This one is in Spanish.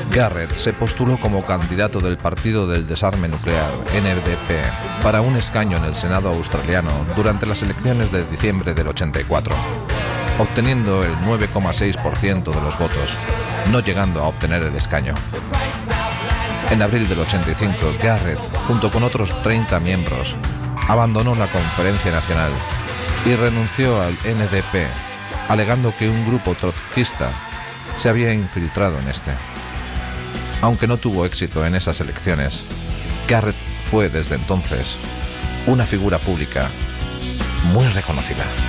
Garrett se postuló como candidato del Partido del Desarme Nuclear, NDP, para un escaño en el Senado australiano durante las elecciones de diciembre del 84, obteniendo el 9,6% de los votos, no llegando a obtener el escaño. En abril del 85, Garrett, junto con otros 30 miembros, abandonó la Conferencia Nacional y renunció al NDP, alegando que un grupo trotskista se había infiltrado en este. Aunque no tuvo éxito en esas elecciones, Garrett fue desde entonces una figura pública muy reconocida.